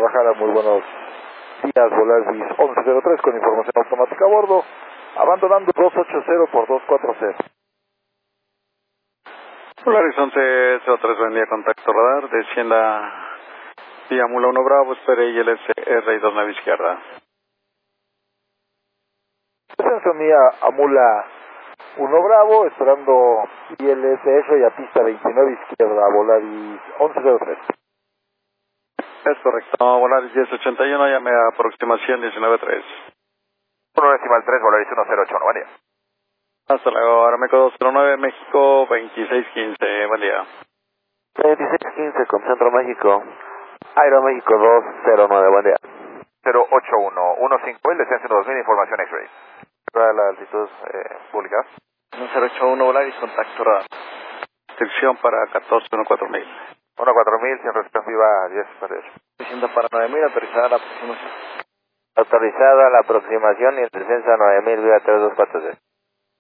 Guadalajara, muy buenos días, Volaris 1103 con información automática a bordo, abandonando 280 por 240. Volaris 1103, buen día, contacto radar, descienda vía Mula 1 Bravo, espere ILSR y 2 nave izquierda. Descenso mía a Mula 1 Bravo, esperando ILSR y a pista 29 izquierda, Volaris 1103. Es correcto, Volaris 1081, llame a aproximación 193. 1 decimal 3, Volaris 1081, buen día. Hasta luego, Arameco 209, México 2615, buen día. 2615 con Centro México, Aeroméxico 209, buen día. 08115, descenso 2000, información X-Ray. ¿Para la altitud pública? 1081 Volaris, contacto radar. Sección para 1414000. 14000, sin respectiva 1048. Descienda para 9000, aterrizada la aproximación. Autorizada la aproximación y el descenso a 9000, vía 3246.